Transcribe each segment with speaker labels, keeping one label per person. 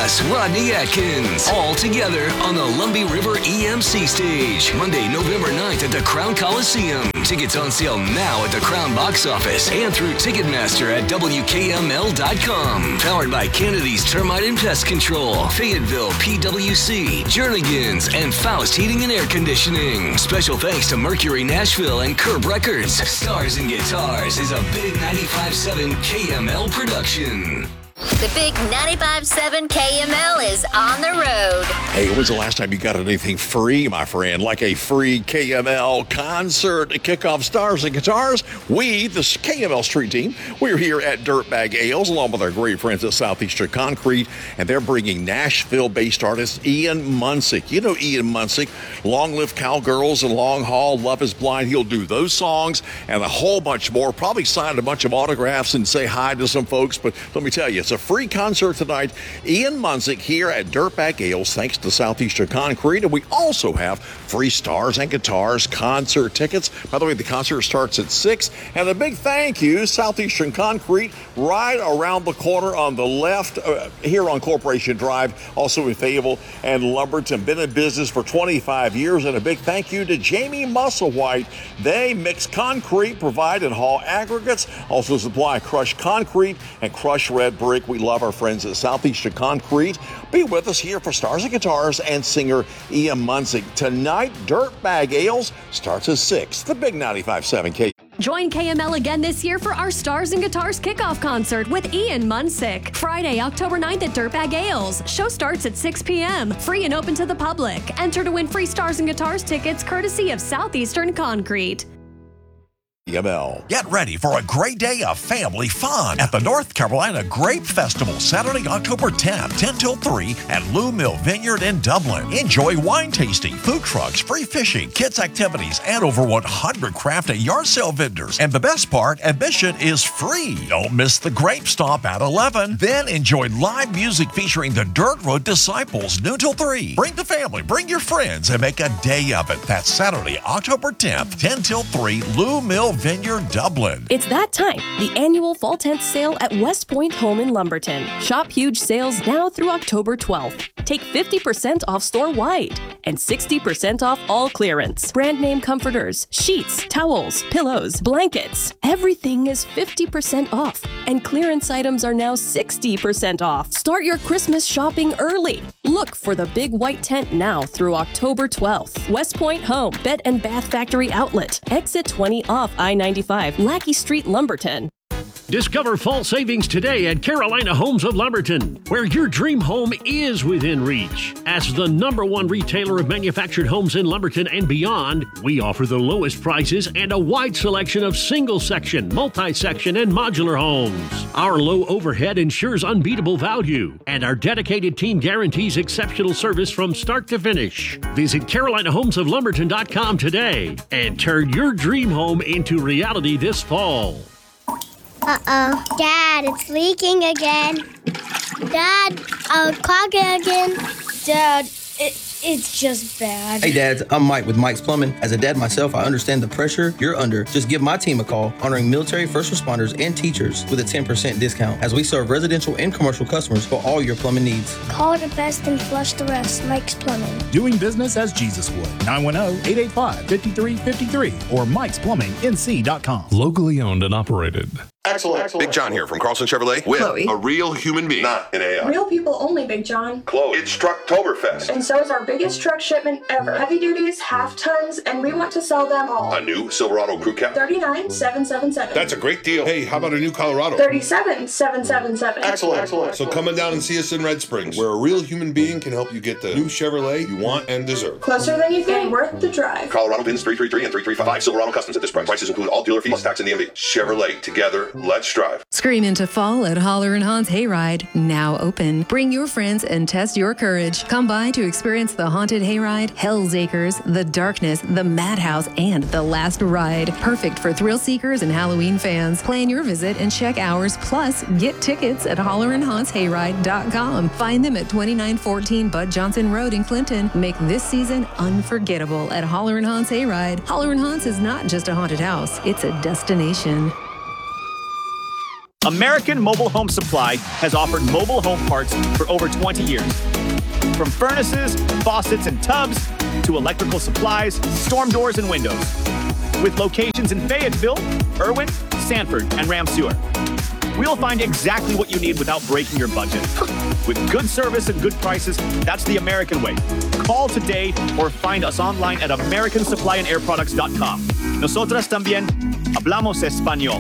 Speaker 1: plus Rodney Atkins. All together on the Lumbee River EMC stage. Monday, November 9th at the Crown Coliseum. Tickets on sale now at the Crown box office and through Ticketmaster at WKML.com. Powered by Kennedy's Termite and Pest Control, Fayetteville PWC, Jernigan's, and Faust Heating and Air Conditioning. Special thanks to Mercury Nashville and Curb Records. Stars and Guitars is a Big 95.7 KML production.
Speaker 2: The Big 95.7 KML is on the road.
Speaker 3: Hey, when's the last time you got anything free, my friend? Like a free KML concert to kick off Stars and Guitars? We, the KML Street Team, we're here at Dirtbag Ales along with our great friends at Southeastern Concrete, and they're bringing Nashville-based artist Ian Munsick. You know Ian Munsick, Long Live Cowgirls and Long Haul, Love is Blind. He'll do those songs and a whole bunch more. Probably sign a bunch of autographs and say hi to some folks, but let me tell you, it's a free concert tonight. Ian Munsick here at Dirtbag Ales, thanks to Southeastern Concrete. And we also have free Stars and Guitars concert tickets. By the way, the concert starts at 6. And a big thank you, Southeastern Concrete, right around the corner on the left here on Corporation Drive, also in Fayetteville and Lumberton. Been in business for 25 years. And a big thank you to Jamie Musselwhite. They mix concrete, provide and haul aggregates, also supply crushed concrete and crushed red brick. We love our friends at Southeastern Concrete. Be with us here for Stars and Guitars and singer Ian Munsick. Tonight, Dirtbag Ales starts at 6. The Big 95.7 K.
Speaker 4: Join KML again this year for our Stars and Guitars kickoff concert with Ian Munsick. Friday, October 9th at Dirtbag Ales. Show starts at 6 p.m. Free and open to the public. Enter to win free Stars and Guitars tickets courtesy of Southeastern Concrete.
Speaker 5: Get ready for a great day of family fun at the North Carolina Grape Festival, Saturday, October 10th, 10 till 3 at Lou Mill Vineyard in Dublin. Enjoy wine tasting, food trucks, free fishing, kids activities, and over 100 craft and yard sale vendors. And the best part, admission is free. Don't miss the Grape Stomp at 11. Then enjoy live music featuring the Dirt Road Disciples, noon till 3. Bring the family, bring your friends, and make a day of it. That's Saturday, October 10th, 10 till 3, Lou Mill Vineyard, Dublin.
Speaker 6: It's that time, the annual Fall Tent Sale at West Point Home in Lumberton. Shop huge sales now through October 12th. Take 50% off store-wide and 60% off all clearance. Brand name comforters, sheets, towels, pillows, blankets. Everything is 50% off, and clearance items are now 60% off. Start your Christmas shopping early. Look for the big white tent now through October 12th. West Point Home, Bed and Bath Factory Outlet. Exit 20 off I-95, Lackey Street, Lumberton.
Speaker 7: Discover fall savings today at Carolina Homes of Lumberton, where your dream home is within reach. As the #1 retailer of manufactured homes in Lumberton and beyond, we offer the lowest prices and a wide selection of single-section, multi-section, and modular homes. Our low overhead ensures unbeatable value, and our dedicated team guarantees exceptional service from start to finish. Visit CarolinaHomesOfLumberton.com today and turn your dream home into reality this fall.
Speaker 8: Uh-oh. Dad, it's leaking again. Dad, clogging again.
Speaker 9: Dad, it's just bad.
Speaker 10: Hey, Dads, I'm Mike with Mike's Plumbing. As a dad myself, I understand the pressure you're under. Just give my team a call, honoring military, first responders, and teachers with a 10% discount as we serve residential and commercial customers for all your plumbing needs.
Speaker 8: Call the best and flush the rest. Mike's Plumbing.
Speaker 11: Doing business as Jesus would. 910-885-5353 or Mike'sPlumbingNC.com.
Speaker 12: Locally owned and operated.
Speaker 13: Excellent. Big John here from Carlson Chevrolet with
Speaker 14: Chloe.
Speaker 13: A real human being, not an AI.
Speaker 14: Real people only, Big John.
Speaker 13: Chloe. It's Trucktoberfest.
Speaker 14: And so is our biggest truck shipment ever. Heavy duties, half tons, and we want to sell them all.
Speaker 13: A new Silverado Crew Cab.
Speaker 14: 39,777.
Speaker 13: That's a great deal. Hey, how about a new Colorado?
Speaker 14: 37,777.
Speaker 13: Excellent. So come on down and see us in Red Springs, where a real human being can help you get the new Chevrolet you want and deserve.
Speaker 14: Closer than you think. Worth the drive.
Speaker 13: Colorado bins 333 and 335. Silverado Customs at this price. Prices include all dealer fees plus tax and DMV. Chevrolet. Together, let's drive.
Speaker 15: Scream into fall at Holler & Haun's Hayride, now open. Bring your friends and test your courage. Come by to experience the Haunted Hayride, Hell's Acres, The Darkness, The Madhouse, and The Last Ride. Perfect for thrill seekers and Halloween fans. Plan your visit and check hours, plus get tickets at hollerandhauntshayride.com. Find them at 2914 Bud Johnson Road in Clinton. Make this season unforgettable at Holler & Haun's Hayride. Holler & Haunts is not just a haunted house, it's a destination.
Speaker 16: American Mobile Home Supply has offered mobile home parts for over 20 years. From furnaces, faucets, and tubs to electrical supplies, storm doors, and windows. With locations in Fayetteville, Irwin, Sanford, and Ramseur. We'll find exactly what you need without breaking your budget. With good service and good prices, that's the American way. Call today or find us online at americansupplyandairproducts.com. Nosotras también hablamos español.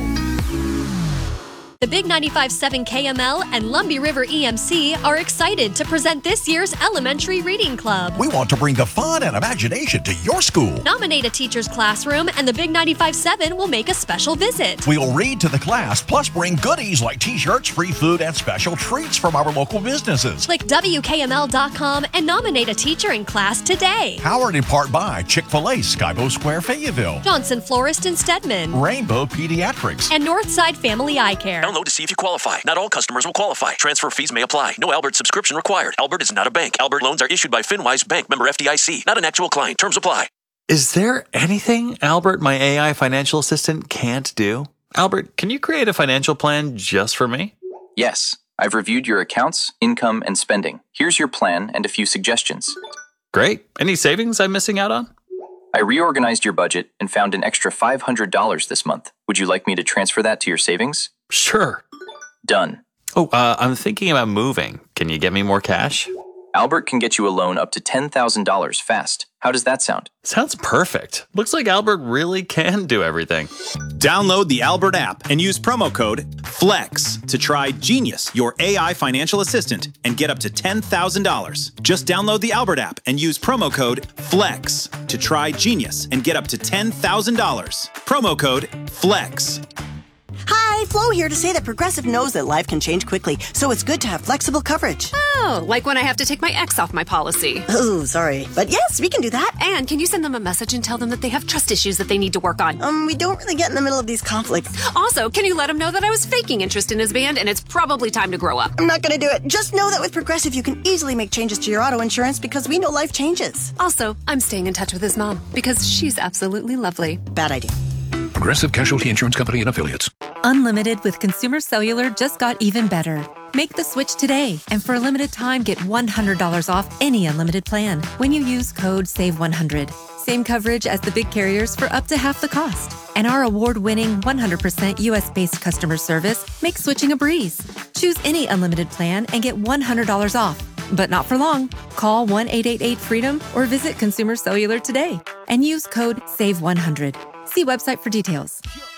Speaker 4: The Big 95.7 KML and Lumbee River EMC are excited to present this year's Elementary Reading Club.
Speaker 5: We want to bring the fun and imagination to your school.
Speaker 4: Nominate a teacher's classroom and the Big 95.7 will make a special visit.
Speaker 5: We'll read to the class, plus bring goodies like t-shirts, free food, and special treats from our local businesses.
Speaker 4: Click WKML.com and nominate a teacher in class today.
Speaker 5: Powered in part by Chick-fil-A, Skybo Square, Fayetteville,
Speaker 4: Johnson Florist in Stedman,
Speaker 5: Rainbow Pediatrics,
Speaker 4: and Northside Family Eye Care.
Speaker 17: Download to see if you qualify. Not all customers will qualify. Transfer fees may apply. No Albert subscription required. Albert is not a bank. Albert loans are issued by FinWise Bank, member FDIC. Not an actual client. Terms apply.
Speaker 18: Is there anything Albert, my AI financial assistant, can't do? Albert, can you create a financial plan just for me?
Speaker 19: Yes. I've reviewed your accounts, income, and spending. Here's your plan and a few suggestions.
Speaker 18: Great. Any savings I'm missing out on?
Speaker 19: I reorganized your budget and found an extra $500 this month. Would you like me to transfer that to your savings?
Speaker 18: Sure.
Speaker 19: Done.
Speaker 18: Oh, I'm thinking about moving. Can you get me more cash?
Speaker 19: Albert can get you a loan up to $10,000 fast. How does that sound?
Speaker 18: Sounds perfect. Looks like Albert really can do everything.
Speaker 16: Download the Albert app and use promo code FLEX to try Genius, your AI financial assistant, and get up to $10,000. Just download the Albert app and use promo code FLEX to try Genius and get up to $10,000. Promo code FLEX.
Speaker 20: Hi, Flo here to say that Progressive knows that life can change quickly, so it's good to have flexible coverage.
Speaker 21: Oh, like when I have to take my ex off my policy.
Speaker 20: Oh, sorry. But yes, we can do that.
Speaker 21: And can you send them a message and tell them that they have trust issues that they need to work on?
Speaker 20: We don't really get in the middle of these conflicts.
Speaker 21: Also, can you let them know that I was faking interest in his band and it's probably time to grow up?
Speaker 20: I'm not going to do it. Just know that with Progressive, you can easily make changes to your auto insurance because we know life changes.
Speaker 21: Also, I'm staying in touch with his mom because she's absolutely lovely.
Speaker 20: Bad idea.
Speaker 22: Progressive Casualty Insurance Company and Affiliates.
Speaker 23: Unlimited with Consumer Cellular just got even better. Make the switch today, and for a limited time, get $100 off any unlimited plan when you use code SAVE100. Same coverage as the big carriers for up to half the cost. And our award-winning 100% US-based customer service makes switching a breeze. Choose any unlimited plan and get $100 off. But not for long. Call 1-888-FREEDOM or visit Consumer Cellular today and use code SAVE100. See website for details.